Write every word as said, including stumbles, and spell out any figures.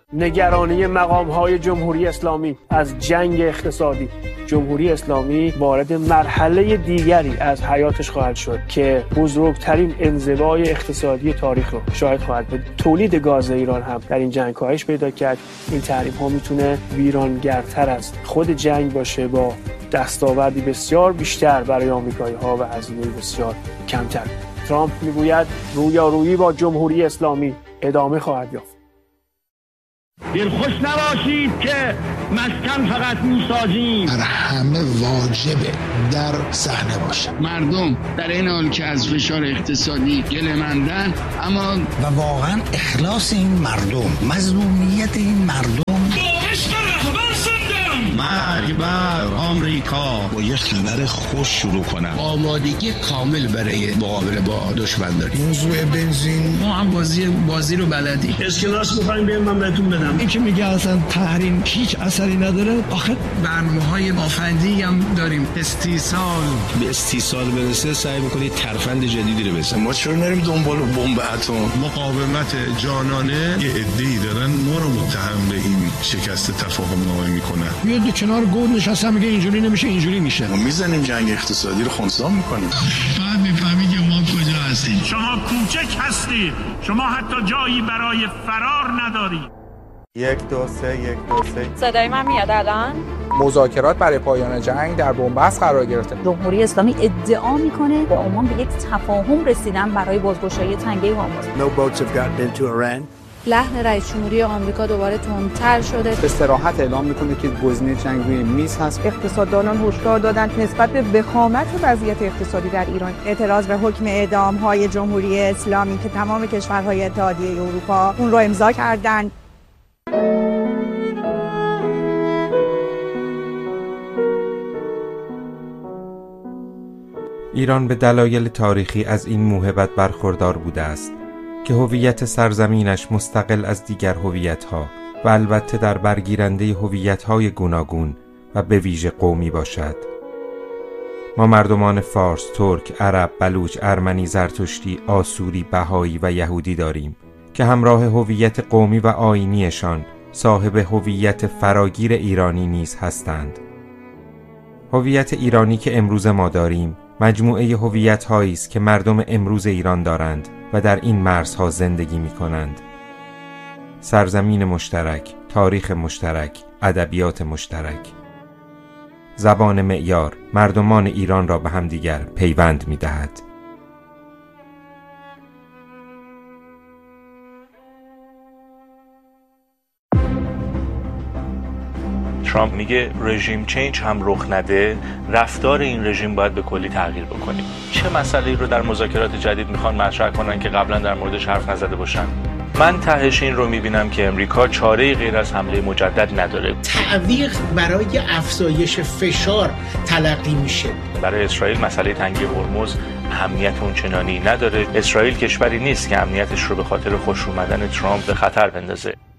نگرانی مقام‌های جمهوری اسلامی از جنگ اقتصادی. جمهوری اسلامی وارد مرحله دیگری از حیاتش خواهد شد که بزرگترین انزوای اقتصادی تاریخ رو شاهد خواهد بود. تولید گاز ایران هم در این جنگ کاهش پیدا کرد. این تحریم‌ها میتونه ویرانگرتر از خود جنگ باشه، با دستاوردی بسیار بیشتر برای آمریکایی‌ها و هزینه بسیار کمتر. ترامپ میگوید رویارویی با جمهوری اسلامی ادامه خواهد یافت. دلخوش نباشید که مسکن فقط میسازیم، بر همه واجبه در صحنه باشه. مردم در این حال که از فشار اقتصادی گله‌مندن، اما و واقعا اخلاص این مردم، مظلومیت این مردم، مرگ بر آمریکا. با یه خبر خوش شروع کنم. آمادگی کامل برای مقابله با دشمن داریم. موضوع بنزین، ما هم بازی بازی رو بلدیم. اسکناس می‌خوایم بریم من بهتون بدم. این که میگه اصلا تحریم هیچ اثری نداره. آخه برنامه‌های بافندی هم داریم. استیصال به استیصال برسه سعی می‌کنید ترفند جدیدی رو بزنید. ما چرا نریم دنبال بمب اتم؟ مقاومت جانانه یه عده‌ای دارن ما رو متهم به این شکست تفاهم نامه میکنن. میاد کنار گود نشسته میگه اینجوری نمیشه اینجوری میشه. ما میزنیم جنگ اقتصادی رو خنثی میکنیم. بعد میفهمید که ما کجا هستیم. شما کوچک هستید. شما حتی جایی برای فرار ندارید. یک دو سه یک دو سه. صدای من میاد الان؟ مذاکرات برای پایان جنگ در بنبست قرار گرفته. جمهوری اسلامی ادعا میکنه با عمان به یک تفاهم رسیدن برای بازگشایی تنگه هرمز. No boats have gotten into Iran. لحن رئیس جمهوری آمریکا دوباره تندتر شده. به صراحت اعلام میکنه که گزینه جنگ روی میز هست. اقتصاددانان هشدار دادند نسبت به وخامت وضعیت اقتصادی در ایران. اعتراض به حکم اعدام‌های جمهوری اسلامی که تمام کشورهای اتحادیه اروپا اون رو امضا کردند. ایران به دلایل تاریخی از این موهبت برخوردار بوده است که هویت سرزمینش مستقل از دیگر هویت‌ها و البته در برگیرنده هویت‌های گوناگون و به ویژه قومی باشد. ما مردمان فارس، ترک، عرب، بلوچ، ارمنی، زرتشتی، آسوری، بهایی و یهودی داریم که همراه هویت قومی و آیینیشان صاحب هویت فراگیر ایرانی نیز هستند. هویت ایرانی که امروز ما داریم مجموعه هویت‌هایی است که مردم امروز ایران دارند و در این مرزها زندگی می‌کنند. سرزمین مشترک، تاریخ مشترک، ادبیات مشترک. زبان معیار مردمان ایران را به همدیگر پیوند می‌دهد. ترامپ میگه رژیم چینج هم رخ نده، رفتار این رژیم باید به کلی تغییر بکنه. چه مسئله‌ای رو در مذاکرات جدید میخوان مطرح کنن که قبلا در موردش حرف نزده باشن؟ من تهش این رو میبینم که امریکا چاره‌ای غیر از حمله مجدد نداره. تعویق برای افزایش فشار تلقی میشه. برای اسرائیل مسئله تنگی هرمز اهمیت اونچنانی نداره. اسرائیل کشوری نیست که امنیتش رو به خاطر خوش اومدن ترامپ به خطر بندازه.